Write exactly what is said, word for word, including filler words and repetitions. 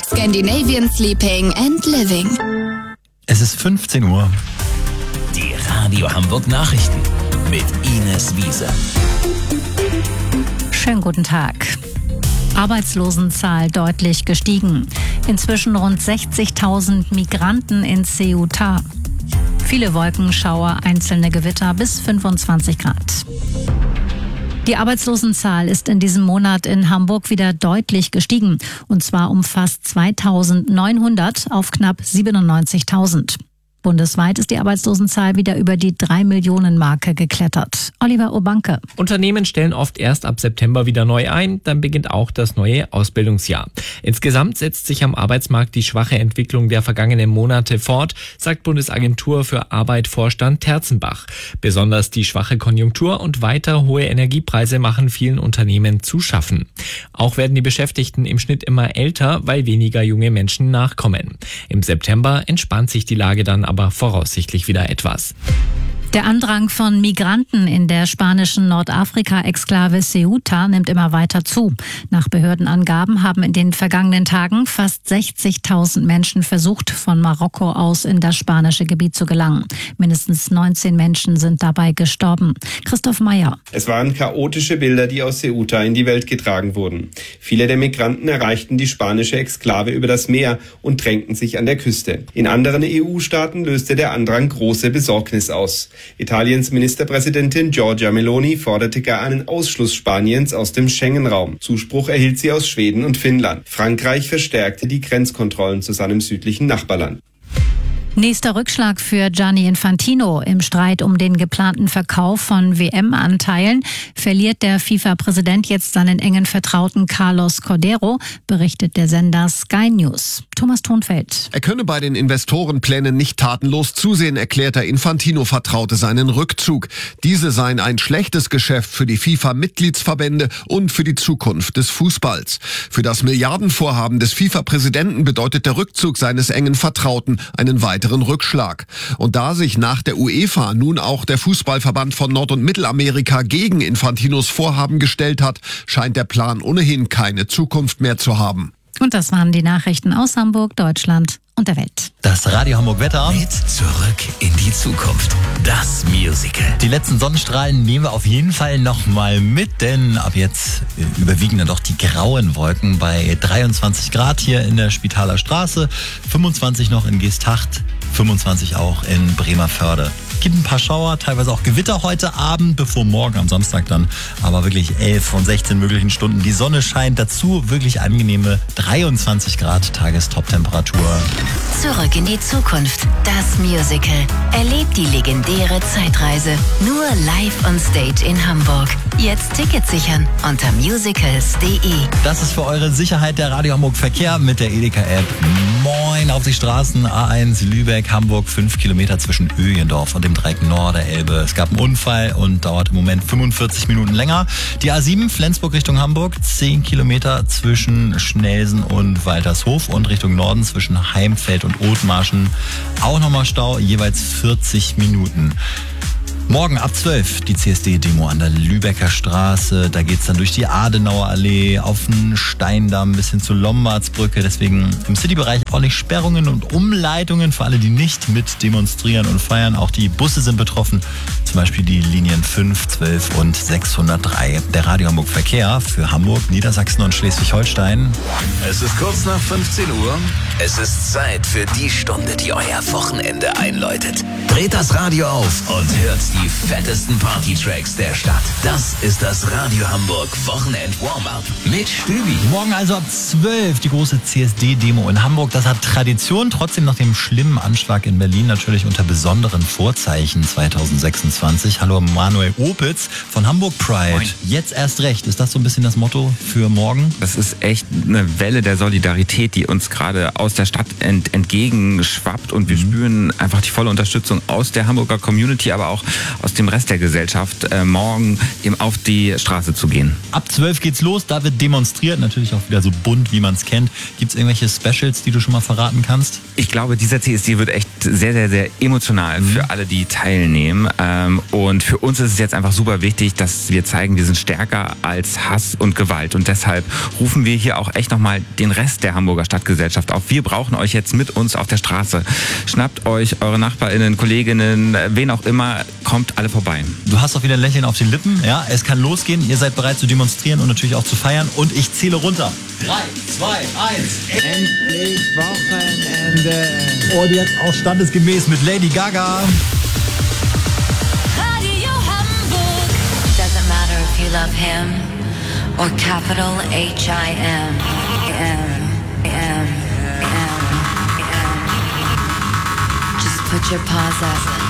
Scandinavian Sleeping and Living. Es ist fünfzehn Uhr. Die Radio Hamburg Nachrichten mit Ines Wiese. Schönen guten Tag. Arbeitslosenzahl deutlich gestiegen. Inzwischen rund sechzigtausend Migranten in Ceuta. Viele Wolkenschauer, einzelne Gewitter bis fünfundzwanzig Grad. Die Arbeitslosenzahl ist in diesem Monat in Hamburg wieder deutlich gestiegen. Und zwar um fast zweitausendneunhundert auf knapp siebenundneunzigtausend. Bundesweit ist die Arbeitslosenzahl wieder über die drei Millionen Marke geklettert. Oliver Obanke. Unternehmen stellen oft erst ab September wieder neu ein, dann beginnt auch das neue Ausbildungsjahr. Insgesamt setzt sich am Arbeitsmarkt die schwache Entwicklung der vergangenen Monate fort, sagt Bundesagentur für Arbeit Vorstand Terzenbach. Besonders die schwache Konjunktur und weiter hohe Energiepreise machen vielen Unternehmen zu schaffen. Auch werden die Beschäftigten im Schnitt immer älter, weil weniger junge Menschen nachkommen. Im September entspannt sich die Lage dann aber voraussichtlich wieder etwas. Der Andrang von Migranten in der spanischen Nordafrika-Exklave Ceuta nimmt immer weiter zu. Nach Behördenangaben haben in den vergangenen Tagen fast sechzigtausend Menschen versucht, von Marokko aus in das spanische Gebiet zu gelangen. Mindestens neunzehn Menschen sind dabei gestorben. Christoph Meyer. Es waren chaotische Bilder, die aus Ceuta in die Welt getragen wurden. Viele der Migranten erreichten die spanische Exklave über das Meer und drängten sich an der Küste. In anderen E U-Staaten löste der Andrang große Besorgnis aus. Italiens Ministerpräsidentin Giorgia Meloni forderte gar einen Ausschluss Spaniens aus dem Schengen-Raum. Zuspruch erhielt sie aus Schweden und Finnland. Frankreich verstärkte die Grenzkontrollen zu seinem südlichen Nachbarland. Nächster Rückschlag für Gianni Infantino. Im Streit um den geplanten Verkauf von W M-Anteilen verliert der FIFA-Präsident jetzt seinen engen Vertrauten Carlos Cordeiro, berichtet der Sender Sky News. Thomas Thonfeld. Er könne bei den Investorenplänen nicht tatenlos zusehen, erklärt der Infantino-Vertraute seinen Rückzug. Diese seien ein schlechtes Geschäft für die FIFA-Mitgliedsverbände und für die Zukunft des Fußballs. Für das Milliardenvorhaben des FIFA-Präsidenten bedeutet der Rückzug seines engen Vertrauten einen weiteren Rückschlag. Und da sich nach der UEFA nun auch der Fußballverband von Nord- und Mittelamerika gegen Infantinos Vorhaben gestellt hat, scheint der Plan ohnehin keine Zukunft mehr zu haben. Und das waren die Nachrichten aus Hamburg, Deutschland und der Welt. Das Radio Hamburg Wetter. Mit zurück in die Zukunft. Das Musical. Die letzten Sonnenstrahlen nehmen wir auf jeden Fall nochmal mit, denn ab jetzt überwiegen dann doch die grauen Wolken bei dreiundzwanzig Grad hier in der Spitaler Straße, fünfundzwanzig noch in Geesthacht, fünfundzwanzig auch in Bremervörde. Gibt ein paar Schauer, teilweise auch Gewitter heute Abend, bevor morgen am Samstag dann aber wirklich elf von sechzehn möglichen Stunden die Sonne scheint. Dazu wirklich angenehme dreiundzwanzig Grad Tagestop-Temperatur. Zurück in die Zukunft. Das Musical. Erlebt die legendäre Zeitreise. Nur live on stage in Hamburg. Jetzt Tickets sichern unter musicals punkt de. Das ist für eure Sicherheit der Radio Hamburg Verkehr mit der Edeka-App. Moin auf die Straßen. A eins Lübeck, Hamburg, fünf Kilometer zwischen Öjendorf und dem Dreieck Norderelbe. Es gab einen Unfall und dauert im Moment fünfundvierzig Minuten länger. Die A sieben Flensburg Richtung Hamburg, zehn Kilometer zwischen Schnelsen und Waltershof und Richtung Norden zwischen Heimfeld und Othmarschen. Auch nochmal Stau, jeweils vierzig Minuten. Morgen ab zwölf die C S D-Demo an der Lübecker Straße. Da geht's dann durch die Adenauer Allee, auf den Steindamm bis hin zur Lombardsbrücke. Deswegen im Citybereich ordentlich Sperrungen und Umleitungen für alle, die nicht mit demonstrieren und feiern. Auch die Busse sind betroffen, zum Beispiel die Linien fünf, zwölf und sechshundertdrei. Der Radio Hamburg Verkehr für Hamburg, Niedersachsen und Schleswig-Holstein. Es ist kurz nach fünfzehn Uhr. Es ist Zeit für die Stunde, die euer Wochenende einläutet. Dreht das Radio auf und hört die fettesten Party-Tracks der Stadt. Das ist das Radio Hamburg Wochenend-Warm-Up mit Stübi. Morgen also ab zwölf die große C S D-Demo in Hamburg. Das hat Tradition, trotzdem nach dem schlimmen Anschlag in Berlin natürlich unter besonderen Vorzeichen zweitausendsechsundzwanzig. Hallo Manuel Opitz von Hamburg Pride. Moin. Jetzt erst recht. Ist das so ein bisschen das Motto für morgen? Das ist echt eine Welle der Solidarität, die uns gerade aus der Stadt ent- entgegenschwappt und wir mhm. spüren einfach die volle Unterstützung aus der Hamburger Community, aber auch aus dem Rest der Gesellschaft, äh, morgen eben auf die Straße zu gehen. Ab zwölf geht's los, da wird demonstriert, natürlich auch wieder so bunt, wie man es kennt. Gibt es irgendwelche Specials, die du schon mal verraten kannst? Ich glaube, dieser C S D wird echt sehr, sehr, sehr emotional mhm. für alle, die teilnehmen. Ähm, und für uns ist es jetzt einfach super wichtig, dass wir zeigen, wir sind stärker als Hass und Gewalt. Und deshalb rufen wir hier auch echt nochmal den Rest der Hamburger Stadtgesellschaft auf. Wir brauchen euch jetzt mit uns auf der Straße. Schnappt euch eure NachbarInnen, Kolleginnen, wen auch immer, kommt alle vorbei. Du hast auch wieder ein Lächeln auf den Lippen. Ja, es kann losgehen. Ihr seid bereit zu demonstrieren und natürlich auch zu feiern. Und ich zähle runter. Drei, zwei, eins. Endlich Wochenende. Und jetzt auch standesgemäß mit Lady Gaga. Radio Hamburg. Doesn't matter if you love him or capital H I M. M, M, M, M. Just put your paws up.